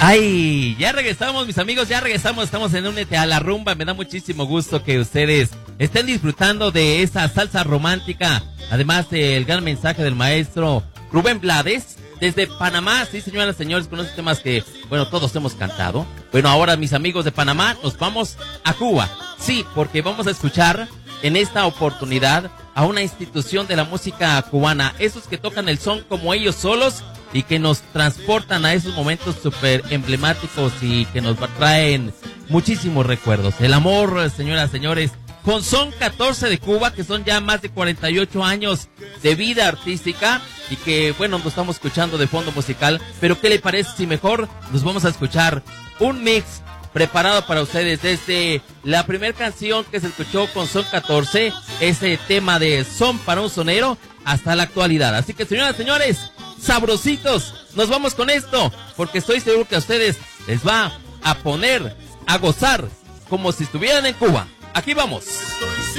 Ay, ya regresamos, mis amigos, ya regresamos, estamos en Únete a la Rumba. Me da muchísimo gusto que ustedes estén disfrutando de esa salsa romántica, además del gran mensaje del maestro Rubén Blades, desde Panamá. Sí, señoras y señores, con esos temas que, bueno, todos hemos cantado. Bueno, ahora, mis amigos de Panamá, nos vamos a Cuba. Sí, porque vamos a escuchar en esta oportunidad a una institución de la música cubana, esos que tocan el son como ellos solos y que nos transportan a esos momentos súper emblemáticos y que nos traen muchísimos recuerdos. El amor, señoras y señores, con Son 14 de Cuba, que son ya más de 48 años de vida artística y que, bueno, nos estamos escuchando de fondo musical, pero ¿qué le parece si mejor nos vamos a escuchar un mix preparado para ustedes desde la primera canción que se escuchó con Son 14, ese tema de Son para un Sonero, hasta la actualidad? Así que, señoras y señores, sabrositos, nos vamos con esto, porque estoy seguro que a ustedes les va a poner a gozar como si estuvieran en Cuba. Aquí vamos.